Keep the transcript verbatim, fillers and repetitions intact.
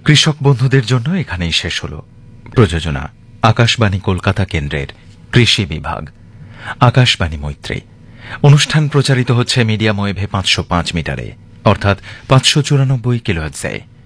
কৃষক বন্ধুদের জন্য এখানেই শেষ হল। প্রযোজনা আকাশবাণী কলকাতা কেন্দ্রের কৃষি বিভাগ, আকাশবাণী মৈত্রী। অনুষ্ঠান প্রচারিত হচ্ছে মিডিয়াম ওয়েভে পাঁচশো পাঁচ মিটারে, অর্থাৎ পাঁচশো চুরানব্বই কিলোহার্টজে।